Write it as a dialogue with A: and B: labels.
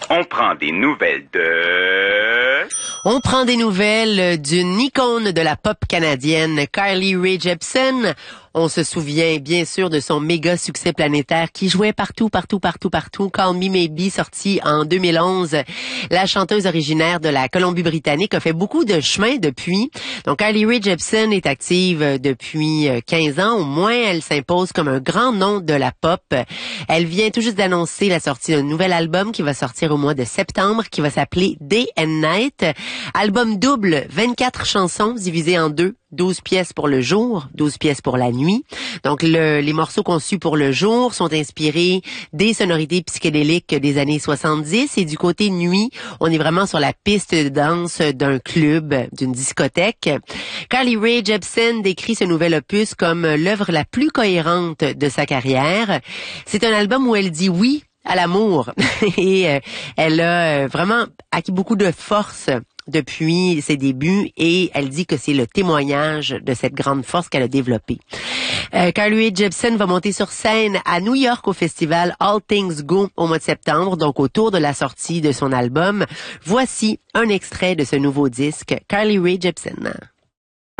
A: On prend des nouvelles de...
B: On prend des nouvelles d'une icône de la pop canadienne, Carly Rae Jepsen. On se souvient bien sûr de son méga succès planétaire qui jouait partout. Call Me Maybe, sorti en 2011. La chanteuse originaire de la Colombie-Britannique a fait beaucoup de chemin depuis. Donc Carly Rae Jepsen est active depuis 15 ans. Au moins, elle s'impose comme un grand nom de la pop. Elle vient tout juste d'annoncer la sortie d'un nouvel album qui va sortir au mois de septembre, qui va s'appeler Day and Night. Album double, 24 chansons divisées en deux. 12 pièces pour le jour, 12 pièces pour la nuit. Donc, les morceaux conçus pour le jour sont inspirés des sonorités psychédéliques des années 70. Et du côté nuit, on est vraiment sur la piste de danse d'un club, d'une discothèque. Carly Rae Jepsen décrit ce nouvel opus comme l'œuvre la plus cohérente de sa carrière. C'est un album où elle dit oui à l'amour. Et elle a vraiment acquis beaucoup de force depuis ses débuts et elle dit que c'est le témoignage de cette grande force qu'elle a développée. Carly Rae Jepsen va monter sur scène à New York au festival All Things Go au mois de septembre, donc autour de la sortie de son album. Voici un extrait de ce nouveau disque, Carly Rae Jepsen.